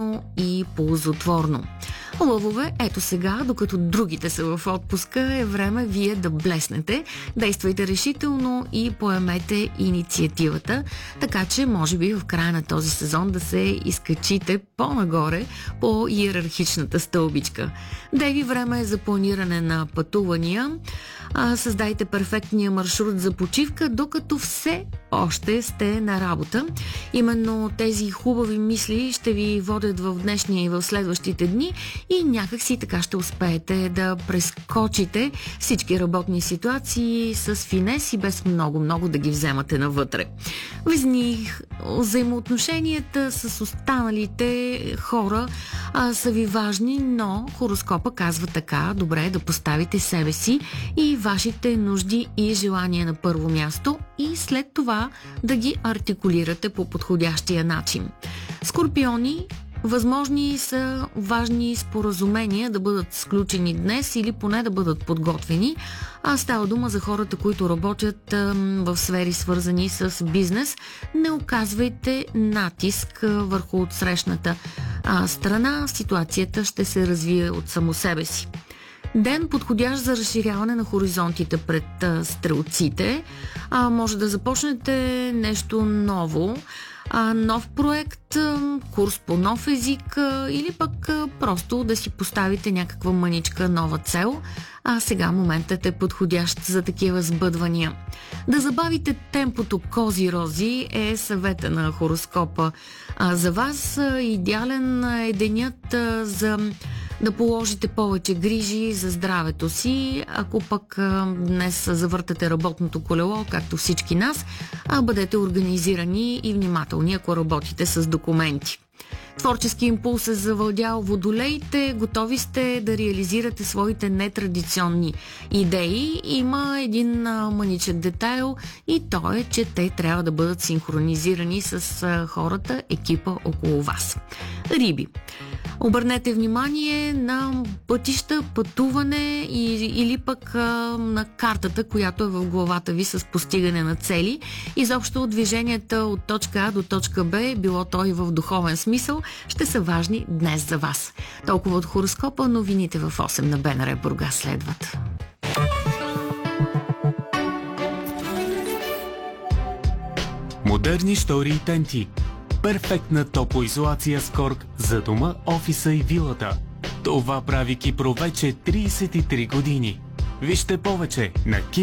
и ползотворно. Лъвове, ето сега, докато другите са в отпуска, е време вие да блеснете. Действайте решително и поемете инициативата, така че може би в края на този сезон да се изкачите по-нагоре по иерархичната стълбичка. Деви, време е за планиране на пътувания. Създайте перфектния маршрут за почивка, докато все още сте на работа. Именно тези хубави мисли ще ви водят в днешния и в следващите дни и някак си така ще успеете да прескочите всички работни ситуации с финес и без много да ги вземате навътре. Везни, взаимоотношенията с останалите хора са ви важни, но хороскопа казва така: добре е да поставите себе си и вашите нужди и желания на първо място и след това да ги артикулирате по подходящия начин. Скорпиони, възможни са важни споразумения да бъдат сключени днес или поне да бъдат подготвени. Става дума за хората, които работят в сфери свързани с бизнес. Не оказвайте натиск върху отсрещната страна. Ситуацията ще се развие от само себе си. Ден подходящ за разширяване на хоризонтите пред стрелците. Може да започнете нещо ново, нов проект, курс по нов език или пък просто да си поставите някаква мъничка нова цел. Сега моментът е подходящ за такива сбъдвания. Да забавите темпото, кози-рози, е съвета на хороскопа. За вас идеален е денят за да положите повече грижи за здравето си. Ако пък днес завъртате работното колело, както всички нас, бъдете организирани и внимателни, ако работите с документи. Творчески импулс е завладял водолеите, готови сте да реализирате своите нетрадиционни идеи. Има един мъничък детайл и то е, че те трябва да бъдат синхронизирани с хората, екипа около вас. Риби, обърнете внимание на пътища, пътуване или пък на картата, която е в главата ви с постигане на цели. Изобщо движенията от точка А до точка Б, било то и в духовен смисъл, ще са важни днес за вас. Толкова от хороскопа, новините в 8 на БНР Бургас следват. Модерни штори и тенти. Перфектна топлоизолация с корк за дома, офиса и вилата. Това прави Кипро вече 33 години. Вижте повече на